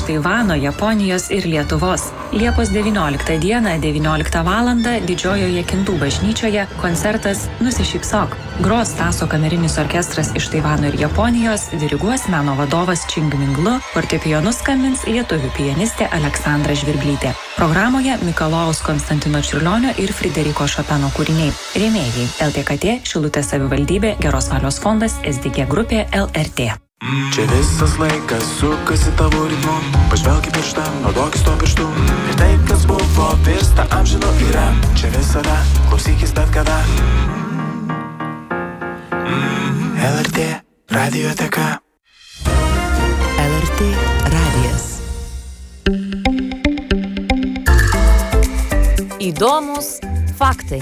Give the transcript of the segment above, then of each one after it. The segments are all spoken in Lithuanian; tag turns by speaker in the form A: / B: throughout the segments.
A: Taivano, Japonijos ir Lietuvos. Liepos 19 dieną 19 val. Didžiojoje Kintų bažnyčioje koncertas Nusišypsok. Gros Stasio kamerinis orkestras iš Taivano ir Japonijos, diriguos meno vadovas Čing Minglu, fortepijonus skambins lietuvių pianistė Aleksandra Žvirblytė. Programoje Mikalojaus Konstantino Čiurlionio ir Frideriko Šopeno kūriniai. Rėmėjai LTKT, Šilutės savivaldybė, Geros valios fondas, SDG grupė, LRT.
B: Čia visas laikas sukasi tavo ritmu, pažvelk į pirštą, naudokis tuo pirštu. Ir tai, kas buvo, virsta amžinu yra. Čia visada, klausykis bet kada. LRT radioteka.
C: LRT radijas. Įdomus faktai.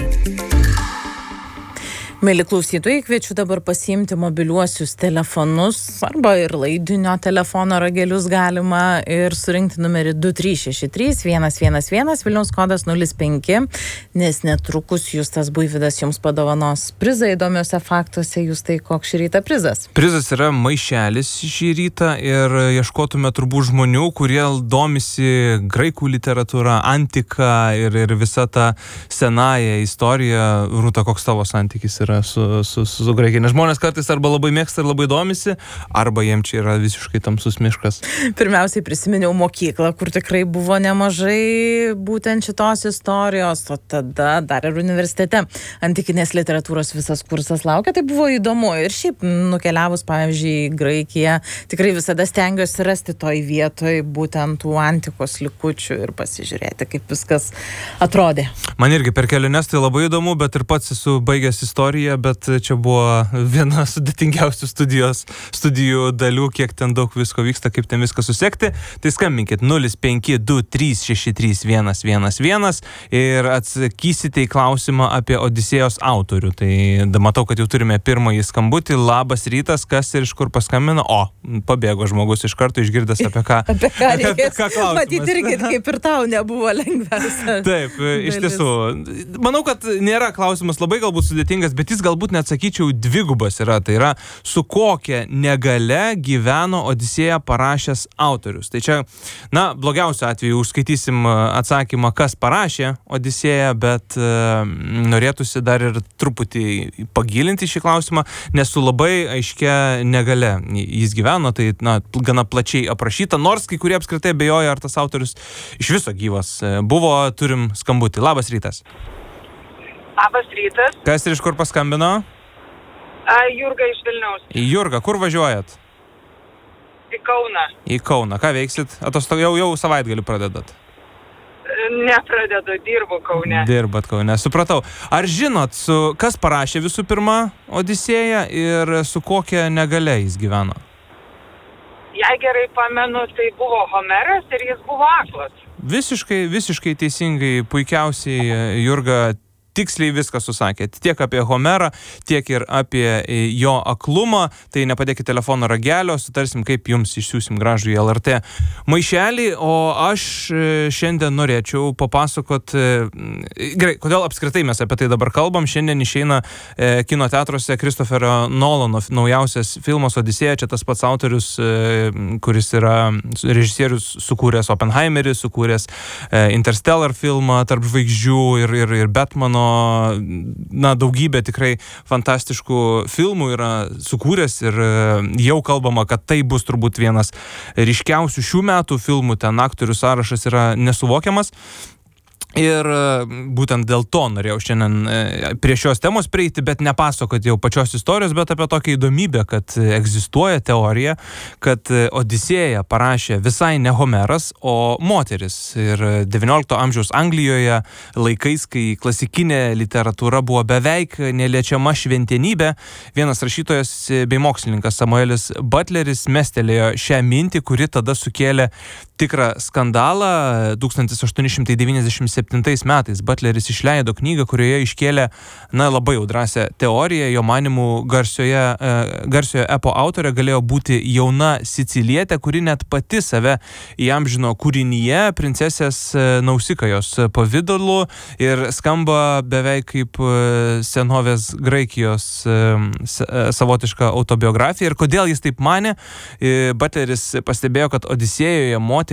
C: Mieli klausytojai, kviečiu dabar pasiimti mobiliuosius telefonus arba ir laidinio telefono ragelius galima ir surinkti numerį 2363 111 Vilniaus kodas 05, nes netrukus Justas Buivydas jums padovanos prizą įdomiuose faktuose. Justai, koks šį rytą prizas?
D: Prizas yra maišelis šį rytą ir ieškotume turbūt žmonių, kurie domisi graikų literatūra, antika ir visa ta senąją istoriją. Rūta, koks tavo santykis yra su graikai? Nes žmonės kartais arba labai mėgsta ir labai domisi, arba jiem čia yra visiškai tamsus miškas.
C: Pirmiausiai prisiminiau mokyklą, kur tikrai buvo nemažai būtent šitos istorijos, o tada dar ir universitete antikinės literatūros visas kursas laukia, tai buvo įdomu. Ir šiaip nukeliavus, pavyzdžiui, į Graikiją, tikrai visada stengiuosi rasti toj vietoj būtent tų antikos likučių ir pasižiūrėti, kaip viskas atrodė.
D: Man irgi per keliones tai labai įdomu, bet ir pats esu baigęs istoriją, bet čia buvo viena sudėtingiausių studijų dalių, kiek ten daug visko vyksta, kaip ten viską susekti. Tai skambinkit 0523631111 ir atsakysite į klausimą apie Odisėjos autorių. Tai matau, kad jau turime pirmąjį skambutį. Labas rytas, kas ir iš kur paskambino? O, pabėgo žmogus iš karto išgirdęs apie ką.
C: Apie ką reikės.
D: Matyti
C: irgi, kaip ir tau nebuvo lengviausia.
D: Taip, iš tiesų. Manau, kad nėra klausimas labai galbūt sudėtingas, bet jis galbūt net sakyčiau dvigubas yra. Tai yra, su kokia negale gyveno Odisėją parašęs autorius. Tai čia, blogiausiu atveju užskaitysim atsakymą, kas parašė Odisėją, bet norėtųsi dar ir truputį pagilinti šį klausimą, nes su labai aiškia negale jis gyveno, tai gana plačiai aprašyta, nors kai kurie apskritai abejoja, ar tas autorius iš viso gyvas buvo. Turim skambutį. Labas rytas.
E: Labas rytas.
D: Kas ir iš kur paskambino?
E: Jurga iš Vilniaus.
D: Jurga, kur važiuojat?
E: Į Kauną.
D: Į Kauną. Ką veiksit? Jau savaitgalį pradedat?
E: Nepradedu, dirbu Kaune.
D: Dirbat Kaune, supratau. Ar žinot, kas parašė visų pirma Odisėją ir su kokia negale jis gyveno?
E: Jei gerai pamenu, tai buvo Homeras ir jis buvo aklas.
D: Visiškai teisingai, puikiausiai, Jurga, tiksliai viską susakėt. Tiek apie Homerą, tiek ir apie jo aklumą. Tai nepadėkit telefono ragelio, sutarsim, kaip jums išsiųsim gražų į LRT maišelį. O aš šiandien norėčiau papasakot, gerai, kodėl apskritai mes apie tai dabar kalbam. Šiandien išeina kino teatruose Kristoferio Nolano naujausias filmas Odisėja. Čia tas pats autorius, kuris yra režisierius, sukūręs Oppenheimerį, sukūręs Interstellar filmą Tarp žvaigždžių ir Batmano. Daugybė tikrai fantastiškų filmų yra sukūręs ir jau kalbama, kad tai bus turbūt vienas ryškiausių šių metų filmų. Ten aktorių sąrašas yra nesuvokiamas. Ir būtent dėl to norėjau šiandien prie šios temos prieiti, bet nepasakot jau pačios istorijos, bet apie tokią įdomybę, kad egzistuoja teorija, kad Odisėją parašė visai ne Homeras, o moteris. Ir XIX amžiaus Anglijoje laikais, kai klasikinė literatūra buvo beveik neliečiama šventenybė, vienas rašytojas bei mokslininkas Samuelis Butleris mestelėjo šią mintį, kuri tada sukėlė tikrą skandalą. 1897 metais Butleris išleido knygą, kurioje iškėlė labai jau drąsią teoriją. Jo manimų garsiojo epo autorė galėjo būti jauna sicilietė, kuri net pati save įamžino kūrinyje princesės Nausikajos pavidalu ir skamba beveik kaip senovės Graikijos savotiška autobiografija. Ir kodėl jis taip manė? Butleris pastebėjo, kad Odisėjoje moteris